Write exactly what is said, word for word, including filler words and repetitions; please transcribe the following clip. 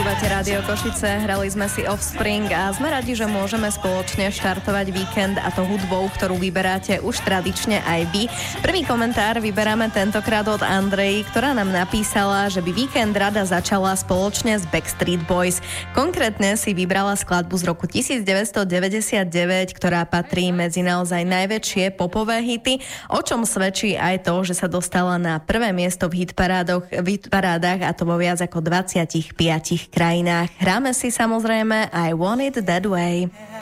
Počúvate Rádio Košice, hrali sme si Offspring a sme radi, že môžeme spoločne štartovať víkend, a to hudbou, ktorú vyberáte už tradične aj vy. Prvý komentár vyberáme tentokrát od Andrej, ktorá nám napísala, že by víkend rada začala spoločne s Backstreet Boys. Konkrétne si vybrala skladbu z roku devätnásťstodeväťdesiatdeväť, ktorá patrí medzi naozaj najväčšie popové hity, o čom svedčí aj to, že sa dostala na prvé miesto v hitparádoch, v hitparádach, a to vo viac ako dvadsiatich piatich krajinách. Hráme si samozrejme I Want It That Way.